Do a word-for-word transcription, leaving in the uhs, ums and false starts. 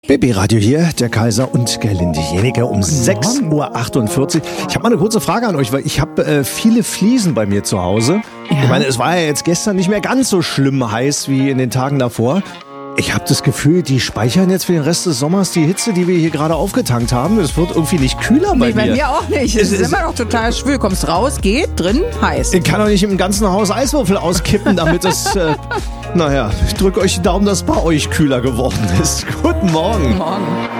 B B-Radio hier, der Kaiser und Gerlinde Jenecke um sechs Uhr achtundvierzig. Ich habe mal eine kurze Frage an euch, weil ich habe äh, viele Fliesen bei mir zu Hause. Ja. Ich meine, es war ja jetzt gestern nicht mehr ganz so schlimm heiß wie in den Tagen davor. Ich habe das Gefühl, die speichern jetzt für den Rest des Sommers die Hitze, die wir hier gerade aufgetankt haben. Es wird irgendwie nicht kühler bei nee, mir. Bei mir auch nicht. Es, es ist immer noch total schwül. Kommst raus, geht, drin, heiß. Ich kann doch nicht im ganzen Haus Eiswürfel auskippen, damit es... Äh, naja, ich drücke euch die Daumen, dass es bei euch kühler geworden ist. Guten Morgen. Morgen.